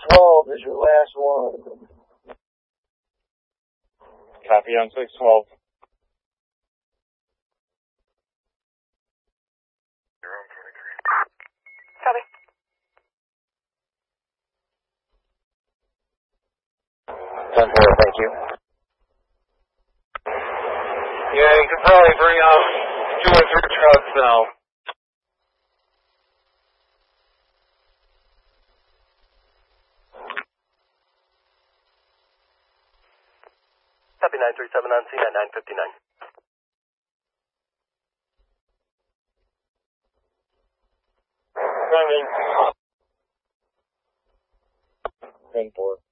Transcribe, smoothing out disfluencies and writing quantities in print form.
612 is your last one. Copy on 612. Copy. 10-4, thank you. Yeah, you can probably bring out 2 or 3 trucks now. Copy 937 on scene at 9:59. 10-4.